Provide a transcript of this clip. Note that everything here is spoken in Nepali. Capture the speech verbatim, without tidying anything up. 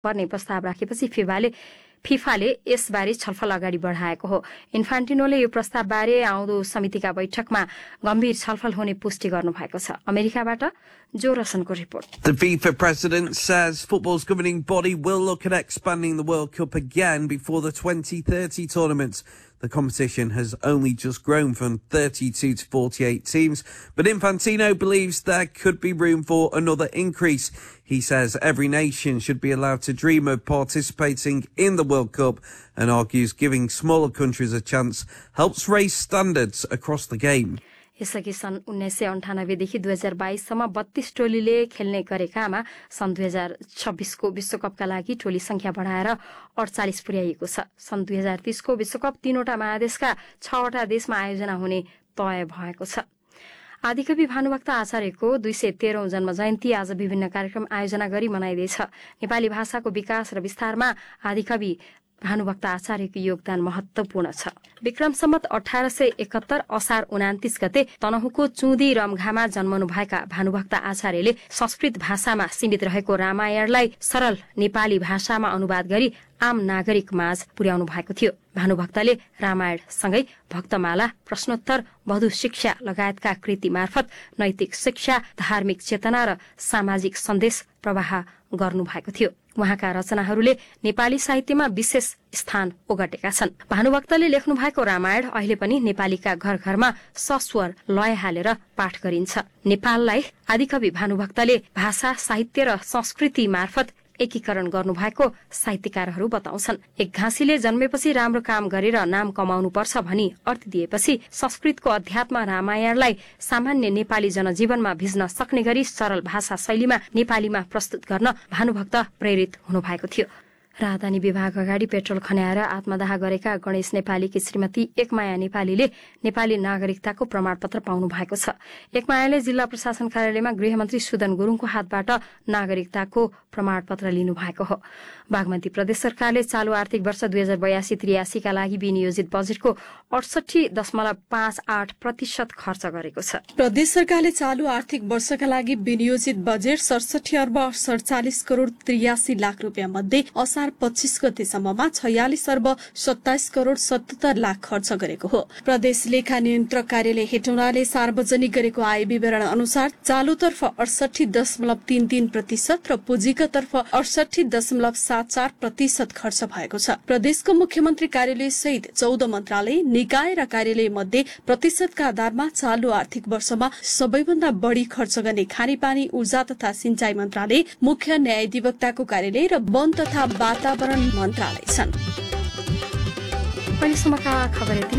पर्ने प्रस्ताव राखेपछि फिफाले फिफाले यसबारे छलफल अगाडि बढाएको हो। इन्फान्टिनोले यो प्रस्तावबारे आउँदो समितिका बैठकमा गम्भीर छलफल हुने पुष्टि गर्नुभएको छ। अमेरिकाबाट जो रसनको report. The FIFA president says football's governing body will look at expanding the World Cup again before the twenty thirty tournament. The competition has only just grown from thirty-two to forty-eight teams, but Infantino believes there could be room for another increase. He says every nation should be allowed to dream of participating in the World Cup and argues giving smaller countries a chance helps raise standards across the game. यसअघि सन् उन्नाइस सय अन्ठानब्बेदेखि दुई हजार बाइससम्म बत्तीस टोलीले खेल्ने गरेकामा सन् दुई हजार छब्बीसको विश्वकपका लागि टोली संख्या बढाएर अडचालिस पुर्याइएको छ। सन् दुई हजार तीसको विश्वकप तीनवटा महादेशका छवटा देशमा आयोजना हुने तय भएको छ। आदिकवि भानुभक्त आचार्यको दुई सय तेह्रौं जन्म जयन्ती आज विभिन्न कार्यक्रम आयोजना गरी मनाइँदैछ। नेपाली भाषाको विकास र विस्तारमा आदिकवि भानुभक्त आचार्यको योगदान महत्वपूर्ण छ। विक्रम सम्वत अठार सय एकहत्तर असार उनातिस गते तनहुको चुदी रमघामा जन्मनु भएका भानुभक्त आचार्यले संस्कृत भाषामा सीमित रहेको रामायणलाई सरल नेपाली भाषामा अनुवाद गरी आम नागरिक माझ पुर्याउनु भएको थियो। भानुभक्तले रामायण सँगै भक्तमाला, प्रश्नोत्तर, वधु शिक्षा लगायतका कृति मार्फत नैतिक शिक्षा, धार्मिक चेतना र सामाजिक सन्देश प्रवाह गर्नु भएको थियो। उहाँका रचनाहरूले नेपाली साहित्यमा विशेष स्थान ओगटेका छन्। भानुभक्तले लेख्नु भएको रामायण अहिले पनि नेपालीका घर घरमा सस्वर लय हालेर पाठ गरिन्छ। नेपाललाई आदिकवि भानुभक्तले भाषा, साहित्य र संस्कृति मार्फत एकीकरण गर्नुभएको साहित्यकारहरू बताउँछन्। एक घाँसीले जन्मेपछि राम्रो काम गरेर नाम कमाउनु पर्छ भनी अर्थ दिएपछि संस्कृतको अध्यात्म रामायणलाई सामान्य नेपाली जनजीवनमा भिज्न सक्ने गरी सरल भाषा शैलीमा नेपालीमा प्रस्तुत गर्न भानुभक्त प्रेरित हुनुभएको थियो। राजधानी विभाग अगाडि पेट्रोल खन्याएर आत्मदाह गरेका गणेश नेपालीकी श्रीमती एकमाया नेपालीले नेपाली नागरिकताको प्रमाणपत्र पाउनु भएको छ। एकमायाले जिल्ला प्रशासन कार्यालयमा गृहमन्त्री सुदन गुरुङको हातबाट नागरिकताको प्रमाणपत्र लिनु भएको हो। बागमती प्रदेश सरकारले चालू आर्थिक वर्ष दुई हजार बयासी त्रियासीका लागि विनियोजित बजेटको अडसठी दशमलव पाँच आठ प्रतिशत खर्च गरेको छ। प्रदेश सरकारले चालू आर्थिक वर्षका लागि विनियोजित बजेट सडसठी अर्ब सडचालिस करोड़ त्रियासी लाख रूपियाँ मध्ये असार पच्चीस गतेसम्ममा छयालिस अर्ब सत्ताइस करोड़ सतहत्तर लाख खर्च गरेको हो। प्रदेश लेखा नियन्त्रक कार्यालय हेटौँडाले सार्वजनिक गरेको आय विवरण अनुसार चालूतर्फ अडसठी दशमलव तीन तीन प्रतिशत र पुँजीगतर्फ अडसठी दशमलव सात चार प्रतिशत खर्च भएको छ। प्रदेशको मुख्यमन्त्री कार्यालय सहित चौध मन्त्रालय, निकाय र कार्यालय मध्ये प्रतिशतका आधारमा चालू आर्थिक वर्षमा सबैभन्दा बढ़ी खर्च गर्ने खानेपानी, ऊर्जा तथा सिंचाई मन्त्रालय, मुख्य न्यायाधिवक्ताको कार्यालय र वन तथा वातावरण मन्त्रालय छन्। अहिलेसम्मका खबर यति नै।